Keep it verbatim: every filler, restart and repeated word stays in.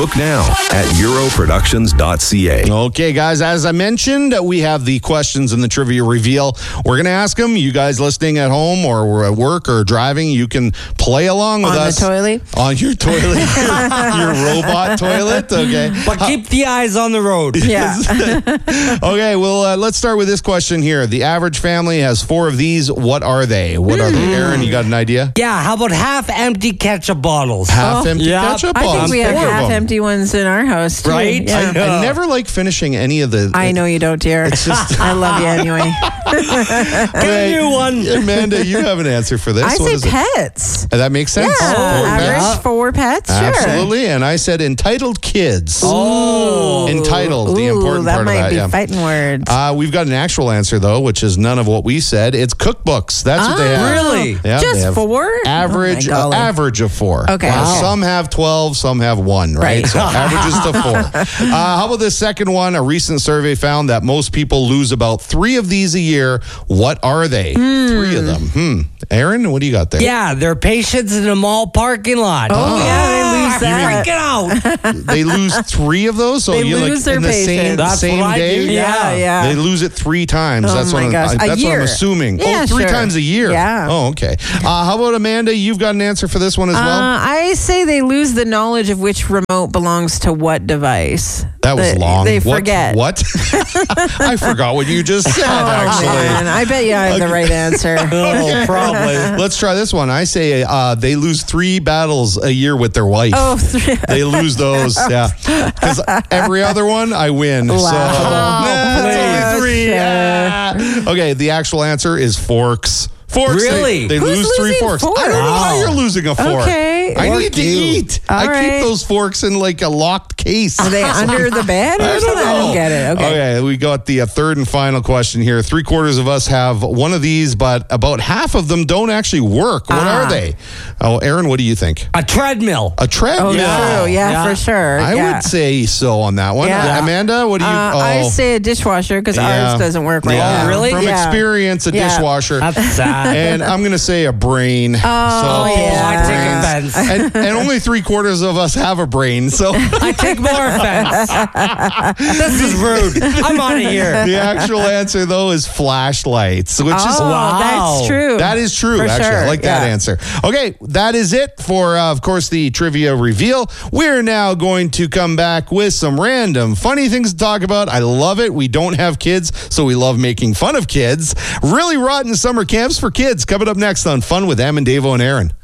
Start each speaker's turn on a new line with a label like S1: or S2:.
S1: Book now at euro productions dot c a.
S2: Okay, guys, as I mentioned, we have the questions in the trivia reveal. We're going to ask them. You guys listening at home or at work or driving, you can play along with
S3: On
S2: us.
S3: the toilet?
S2: On your toilet. your, your robot toilet. Okay.
S4: But keep the eyes on the road.
S3: Yeah.
S2: Okay, well, uh, let's start with this question here. The average family has four of these. What are they? What are they? Aaron, you got an idea?
S4: Yeah, how about half empty ketchup bottles?
S2: Half empty
S4: yeah.
S2: ketchup
S3: I think
S2: bottles.
S3: we have
S2: Four of
S3: half
S2: them.
S3: empty ones in our house, too.
S4: Right?
S3: Yeah.
S4: I know.
S2: I never like finishing any of the.
S3: I know you don't, dear. I love you anyway.
S4: Get a new one.
S2: Amanda, you have an answer for this.
S3: I
S2: What
S3: say
S2: is it?
S3: pets.
S2: Uh, That makes sense.
S3: Yeah,
S2: Four
S3: average
S2: pets.
S3: four pets, sure.
S2: Absolutely. And I said entitled kids.
S4: Oh.
S2: Entitled, the
S3: Ooh,
S2: important
S3: that
S2: part
S3: might
S2: of that.
S3: be
S2: Yeah.
S3: fighting words.
S2: Uh, we've got an actual answer, though, which is none of what we said. It's cookbooks. That's what they have.
S4: Really?
S2: Yeah,
S3: Just
S2: they have
S3: four?
S2: Average,
S3: Oh, my
S2: uh,
S3: golly.
S2: average of four.
S3: Okay.
S2: Uh,
S3: Wow.
S2: Some have twelve, some have one, right?
S3: Right.
S2: So averages to four. Uh, how about this second one? A recent survey found that most people lose about three of these a year. What are they? Three of them. Hmm. Aaron, what do you got there?
S4: Yeah, they're patients in a mall parking lot.
S3: Oh, yeah, they lose that.
S4: Freaking out.
S2: They lose three of those? So
S3: They
S2: you
S3: lose
S2: like
S3: their
S2: in the same,
S3: patience.
S4: That's
S2: same
S4: what I
S2: day?
S4: do,
S3: yeah, yeah.
S2: They lose it three times.
S3: Oh
S2: that's
S3: my
S2: what I'm,
S3: gosh.
S2: I,
S3: A
S2: that's what I'm
S3: year.
S2: assuming.
S3: Yeah,
S2: oh, three
S3: sure.
S2: times a year.
S3: Yeah.
S2: Oh, okay. Uh, how about Amanda? You've got an answer for this one as
S3: Uh,
S2: well?
S3: I say they lose the knowledge of which remote belongs to what device.
S2: That was
S3: They-
S2: long.
S3: They
S2: What-
S3: forget.
S2: What? I forgot what you just said,
S3: Oh,
S2: actually.
S3: man. I bet you I have the right answer.
S4: Oh, probably.
S2: Let's try this one. I say uh, they lose three battles a year with their wife.
S3: Oh, three.
S2: They lose those, yeah. Because every other one, I win. So,
S3: Wow.
S2: Nah, it's only three.
S3: Sure.
S2: Yeah. Okay, the actual answer is forks. Forks.
S4: Really?
S2: They, they
S3: Who's
S2: lose three
S3: losing
S2: forks.
S3: forks?
S2: I don't know how
S4: Wow.
S2: you're losing a fork.
S3: Okay.
S2: I
S3: Fork
S2: need to
S4: you.
S2: eat.
S3: All
S2: I
S3: right.
S2: keep those forks in like a locked case.
S3: Are they under the bed or
S2: I don't
S3: something? I
S2: know.
S3: don't get it. Okay.
S2: Okay, we got the uh, third and final question here. Three quarters of us have one of these, but about half of them don't actually work. What
S3: Ah.
S2: are they? Oh, Aaron, what do you think?
S4: A treadmill.
S2: A treadmill.
S3: Oh,
S4: Yeah.
S3: true. Yeah,
S4: Yeah.
S3: for sure.
S2: I
S3: yeah.
S2: would say so on that one.
S3: Yeah.
S2: Uh, Amanda, what do you?
S3: Uh,
S2: oh,
S3: I say a dishwasher because
S2: yeah.
S3: ours doesn't work right
S2: Yeah.
S3: now.
S4: Really?
S2: From
S3: Yeah.
S2: experience, a
S3: Yeah.
S2: dishwasher.
S4: That's sad.
S2: And I'm going to say a brain. Oh,
S3: yeah.
S4: Oh, I take
S2: brains.
S4: offense.
S2: And, and only three quarters of us have a brain. So
S4: I take more offense. This is rude. I'm out of here.
S2: the actual answer, though, is flashlights, which is
S3: Oh,
S4: Wow.
S3: that's true.
S2: That is true,
S3: For
S2: actually. I
S3: sure,
S2: like that
S3: yeah.
S2: answer. Okay, that is it for, uh, of course, the trivia reveal. We're now going to come back with some random funny things to talk about. I love it. We don't have kids, so we love making fun of kids. Really rotten summer camps for kids coming up next on Fun with Em and Davo and Aaron.